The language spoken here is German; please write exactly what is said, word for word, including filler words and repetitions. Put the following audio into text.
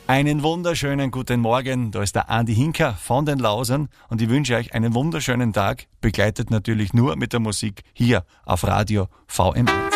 Einen wunderschönen guten Morgen, da ist der Andi Hinker von den Lausern und ich wünsche euch einen wunderschönen Tag, begleitet natürlich nur mit der Musik hier auf Radio V M A.